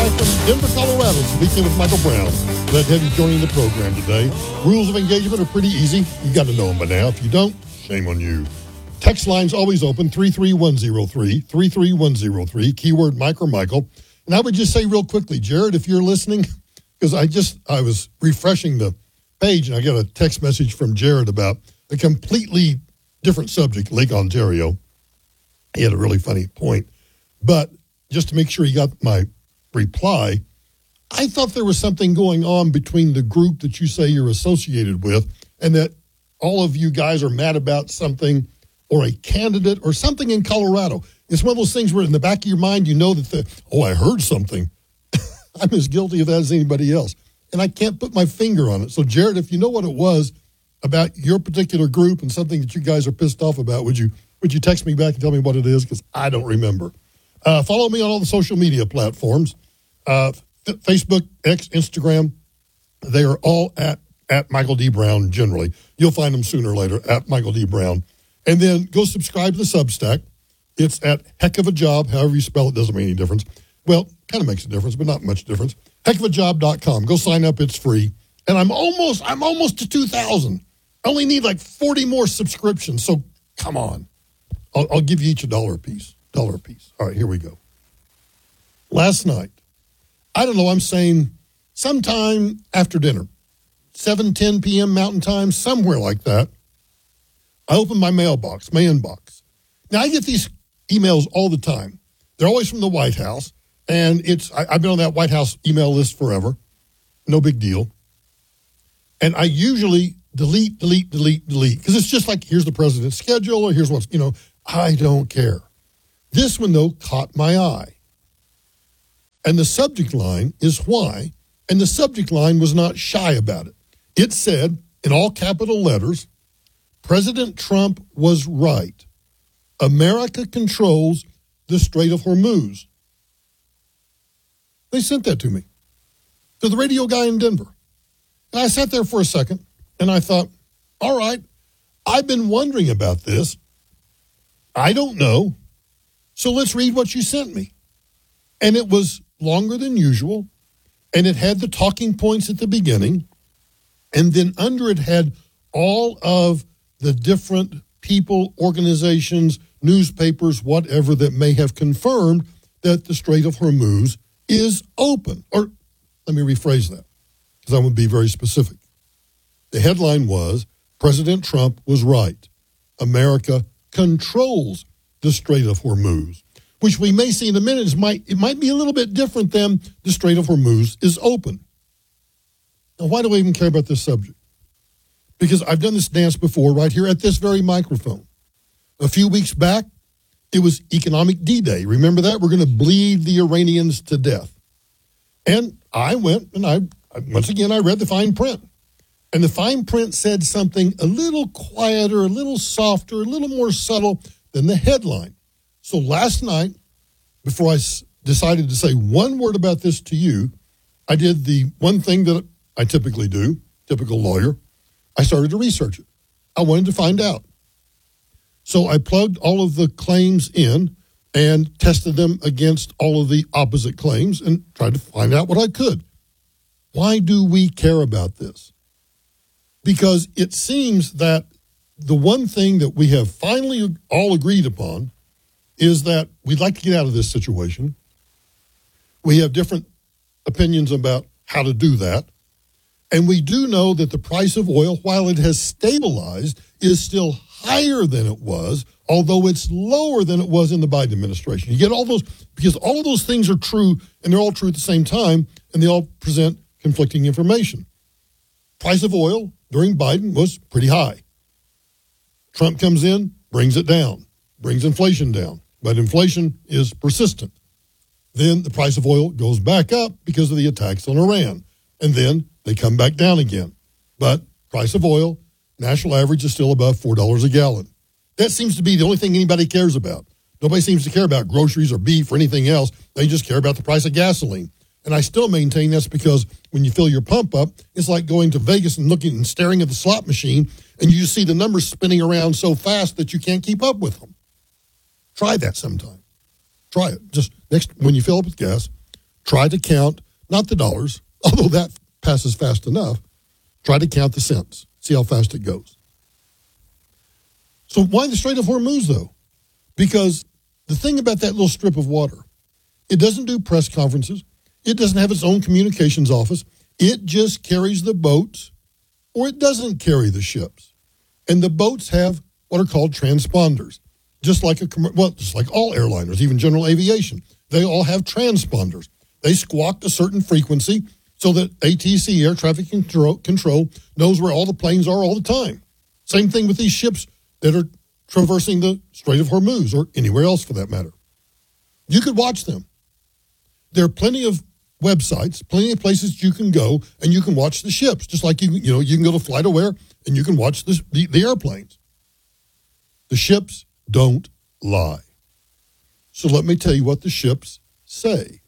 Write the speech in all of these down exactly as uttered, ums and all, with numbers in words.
live from Denver, Colorado. Speaking with Michael Brown. Glad to have you joining the program today. Rules of engagement are pretty easy. You got to know them by now. If you don't, shame on you. Text line's always open, three three one zero three, three three one zero three, keyword Mike or Michael. And I would just say real quickly, Jared, if you're listening, because I just, I was refreshing the page and I got a text message from Jared about a completely different subject, Lake Ontario. He had a really funny point. But just to make sure he got my reply, I thought there was something going on between the group that you say you're associated with and that all of you guys are mad about something or a candidate or something in Colorado. It's one of those things where in the back of your mind, you know that, the, oh, I heard something. I'm as guilty of that as anybody else. And I can't put my finger on it. So, Jared, if you know what it was about your particular group and something that you guys are pissed off about, would you would you text me back and tell me what it is? Because I don't remember. Uh, follow me on all the social media platforms, uh, f- Facebook, X, Instagram. They are all at, at Michael D. Brown generally. You'll find them sooner or later at Michael D. Brown. And then go subscribe to the Substack. It's at Heck of a Job, however you spell it, doesn't make any difference. Well, kind of makes a difference, but not much difference. heck of a job dot com. Go sign up, it's free. And I'm almost, I'm almost to two thousand. I only need like forty more subscriptions, so come on. I'll, I'll give you each a dollar a piece. Dollar a piece. All right, here we go. Last night, I don't know, I'm saying sometime after dinner, seven ten p.m. Mountain Time, somewhere like that, I opened my mailbox, my inbox. Now, I get these emails all the time. They're always from the White House, and it's I, I've been on that White House email list forever. No big deal. And I usually delete, delete, delete, delete, because it's just like, here's the president's schedule, or here's what's, you know, I don't care. This one, though, caught my eye. And the subject line is why, and the subject line was not shy about it. It said, in all capital letters, President Trump was right. America controls the Strait of Hormuz. They sent that to me, to the radio guy in Denver. And I sat there for a second, and I thought, all right, I've been wondering about this. I don't know. So let's read what you sent me. And it was longer than usual, and it had the talking points at the beginning, and then under it had all of the different people, organizations, newspapers, whatever, that may have confirmed that the Strait of Hormuz is open. Or let me rephrase that, because I'm going to be very specific. The headline was, President Trump was right. America controls the Strait of Hormuz, which we may see in a minute. Is might, it might be a little bit different than the Strait of Hormuz is open. Now, why do I even care about this subject? Because I've done this dance before right here at this very microphone. A few weeks back, it was Economic D-Day. Remember that? We're going to bleed the Iranians to death. And I went and I, once again, I read the fine print. And the fine print said something a little quieter, a little softer, a little more subtle than the headline. So last night, before I s- decided to say one word about this to you, I did the one thing that I typically do, typical lawyer. I started to research it. I wanted to find out. So I plugged all of the claims in and tested them against all of the opposite claims and tried to find out what I could. Why do we care about this? Because it seems that the one thing that we have finally all agreed upon is that we'd like to get out of this situation. We have different opinions about how to do that. And we do know that the price of oil, while it has stabilized, is still higher than it was, although it's lower than it was in the Biden administration. You get all those, because all of those things are true, and they're all true at the same time, and they all present conflicting information. Price of oil during Biden was pretty high. Trump comes in, brings it down, brings inflation down, but inflation is persistent. Then the price of oil goes back up because of the attacks on Iran, and then they come back down again. But price of oil, national average is still above four dollars a gallon. That seems to be the only thing anybody cares about. Nobody seems to care about groceries or beef or anything else. They just care about the price of gasoline. And I still maintain that's because when you fill your pump up, it's like going to Vegas and looking and staring at the slot machine, and you see the numbers spinning around so fast that you can't keep up with them. Try that sometime. Try it. Just next, when you fill up with gas, try to count, not the dollars, although that passes fast enough, try to count the cents, see how fast it goes. So why the Strait of Hormuz, though? Because the thing about that little strip of water, it doesn't do press conferences. It doesn't have its own communications office. It just carries the boats, or it doesn't carry the ships. And the boats have what are called transponders, just like a well, just like all airliners, even general aviation. They all have transponders. They squawk a certain frequency so that A T C, air traffic control, control, knows where all the planes are all the time. Same thing with these ships that are traversing the Strait of Hormuz, or anywhere else for that matter. You could watch them. There are plenty of websites, plenty of places you can go, and you can watch the ships, just like you you know you can go to FlightAware and you can watch this, the, the airplanes. The ships don't lie. So let me tell you what the ships say.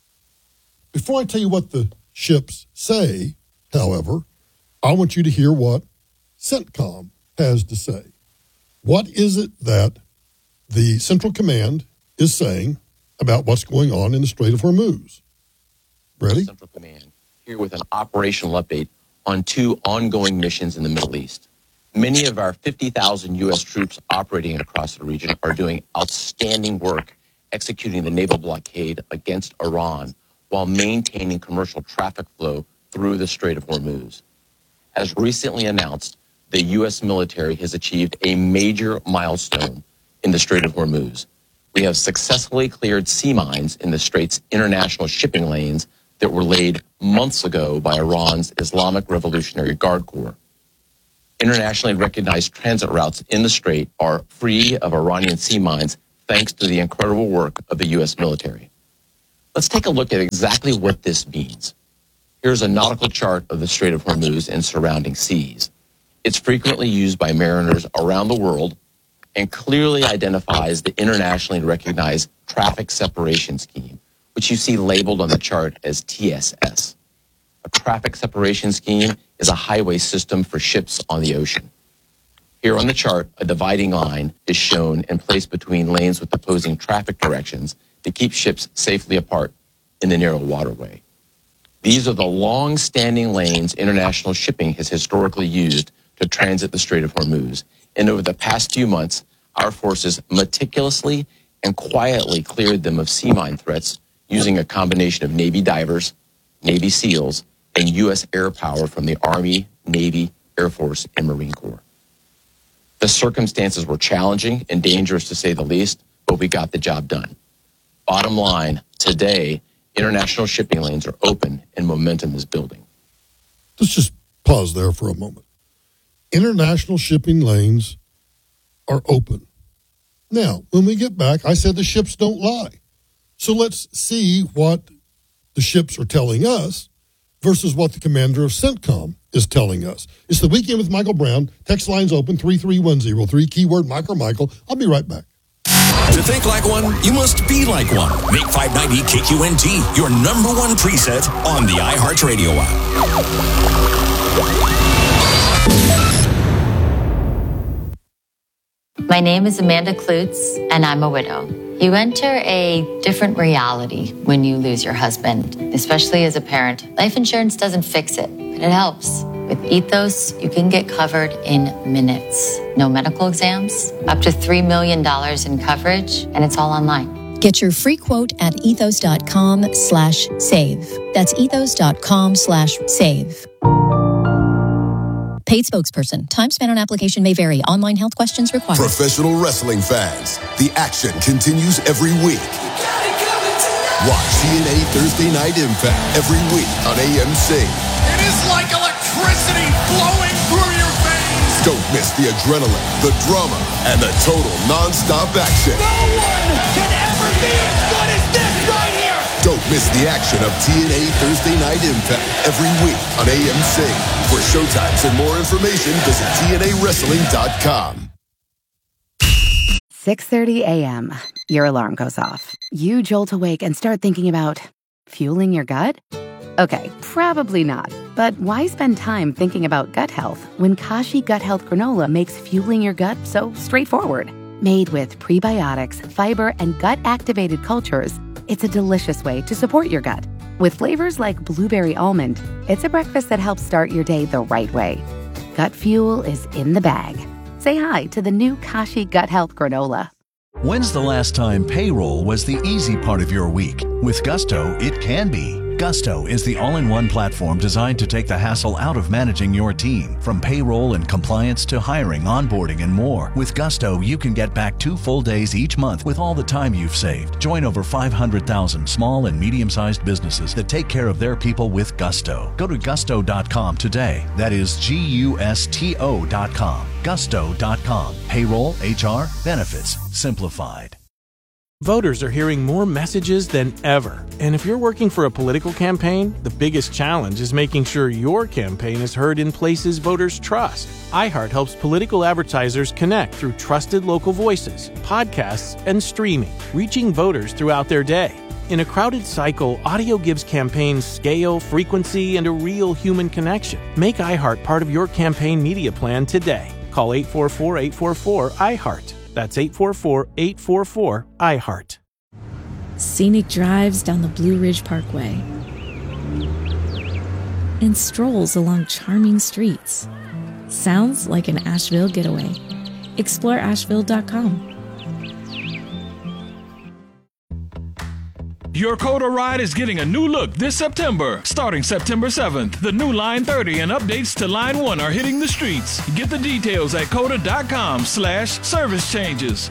Before I tell you what the ships say, however, I want you to hear what CENTCOM has to say. What is it that the Central Command is saying about what's going on in the Strait of Hormuz? Ready? Central Command here with an operational update on two ongoing missions in the Middle East. Many of our fifty thousand U S troops operating across the region are doing outstanding work executing the naval blockade against Iran while maintaining commercial traffic flow through the Strait of Hormuz. As recently announced, the U S military has achieved a major milestone in the Strait of Hormuz. We have successfully cleared sea mines in the Strait's international shipping lanes that were laid months ago by Iran's Islamic Revolutionary Guard Corps. Internationally recognized transit routes in the Strait are free of Iranian sea mines thanks to the incredible work of the U S military. Let's take a look at exactly what this means. Here's a nautical chart of the Strait of Hormuz and surrounding seas. It's frequently used by mariners around the world and clearly identifies the internationally recognized traffic separation scheme, which you see labeled on the chart as T S S. A traffic separation scheme is a highway system for ships on the ocean. Here on the chart, a dividing line is shown and placed between lanes with opposing traffic directions to keep ships safely apart in the narrow waterway. These are the long-standing lanes international shipping has historically used to transit the Strait of Hormuz. And over the past few months, our forces meticulously and quietly cleared them of sea mine threats using a combination of Navy divers, Navy SEALs, and U S air power from the Army, Navy, Air Force, and Marine Corps. The circumstances were challenging and dangerous to say the least, but we got the job done. Bottom line, today, international shipping lanes are open and momentum is building. Let's just pause there for a moment. International shipping lanes are open. Now, when we get back, I said the ships don't lie. So let's see what the ships are telling us versus what the commander of CENTCOM is telling us. It's the Weekend with Michael Brown. Text lines open three three one zero three, keyword Mike or Michael. I'll be right back. To think like one, you must be like one. Make five ninety K Q N T your number one preset on the iHeartRadio app. My name is Amanda Klutz, and I'm a widow. You enter a different reality when you lose your husband, especially as a parent. Life insurance doesn't fix it, but it helps. With Ethos, you can get covered in minutes. No medical exams, up to three million dollars in coverage, and it's all online. Get your free quote at ethos.com slash save. That's ethos.com slash save. Paid spokesperson. Time spent on application may vary. Online health questions required. Professional wrestling fans, the action continues every week. Watch T N A Thursday Night Impact every week on A M C. It is like electricity flowing through your veins. Don't miss the adrenaline, the drama, and the total non-stop action. No one can ever be as good as this right here. Don't miss the action of T N A Thursday Night Impact every week on A M C. For showtimes and more information, visit T N A wrestling dot com. six thirty a.m. Your alarm goes off. You jolt awake and start thinking about fueling your gut? Okay, probably not. But why spend time thinking about gut health when Kashi Gut Health Granola makes fueling your gut so straightforward? Made with prebiotics, fiber, and gut-activated cultures, it's a delicious way to support your gut. With flavors like blueberry almond, it's a breakfast that helps start your day the right way. Gut Fuel is in the bag. Say hi to the new Kashi Gut Health Granola. When's the last time payroll was the easy part of your week? With Gusto, it can be. Gusto is the all-in-one platform designed to take the hassle out of managing your team. From payroll and compliance to hiring, onboarding, and more. With Gusto, you can get back two full days each month with all the time you've saved. Join over five hundred thousand small and medium-sized businesses that take care of their people with Gusto. Go to gusto dot com today. That is G U S T O dot com. gusto dot com. Payroll, H R, benefits, simplified. Voters are hearing more messages than ever. And if you're working for a political campaign, the biggest challenge is making sure your campaign is heard in places voters trust. iHeart helps political advertisers connect through trusted local voices, podcasts, and streaming, reaching voters throughout their day. In a crowded cycle, audio gives campaigns scale, frequency, and a real human connection. Make iHeart part of your campaign media plan today. Call eight four four, eight four four, iHeart. That's eight four four, eight four four, iHeart. Scenic drives down the Blue Ridge Parkway and strolls along charming streets. Sounds like an Asheville getaway. Explore Asheville dot com. Your Coda ride is getting a new look this September. Starting September seventh, the new Line thirty and updates to Line one are hitting the streets. Get the details at coda dot com slash service changes.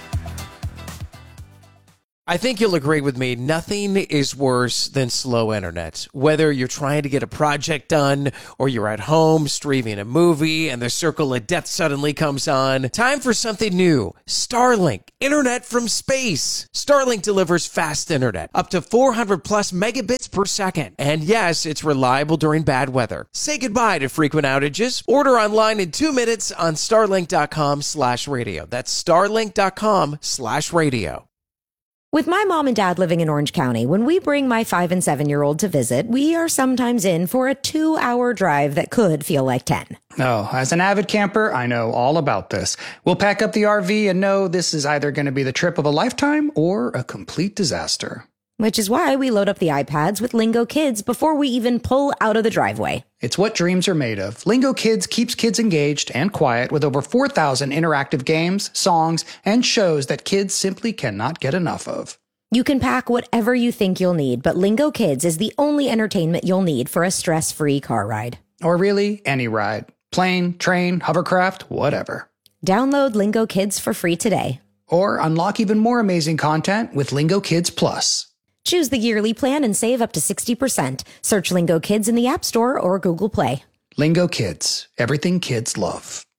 I think you'll agree with me, nothing is worse than slow internet. Whether you're trying to get a project done or you're at home streaming a movie and the circle of death suddenly comes on, time for something new. Starlink, internet from space. Starlink delivers fast internet, up to four hundred plus megabits per second. And yes, it's reliable during bad weather. Say goodbye to frequent outages. Order online in two minutes on starlink dot com slash radio. That's starlink dot com slash radio. With my mom and dad living in Orange County, when we bring my five and seven-year-old to visit, we are sometimes in for a two-hour drive that could feel like ten. Oh, as an avid camper, I know all about this. We'll pack up the R V and know this is either going to be the trip of a lifetime or a complete disaster. Which is why we load up the iPads with Lingo Kids before we even pull out of the driveway. It's what dreams are made of. Lingo Kids keeps kids engaged and quiet with over four thousand interactive games, songs, and shows that kids simply cannot get enough of. You can pack whatever you think you'll need, but Lingo Kids is the only entertainment you'll need for a stress-free car ride. Or really, any ride. Plane, train, hovercraft, whatever. Download Lingo Kids for free today. Or unlock even more amazing content with Lingo Kids Plus. Choose the yearly plan and save up to sixty percent. Search Lingo Kids in the App Store or Google Play. Lingo Kids. Everything kids love.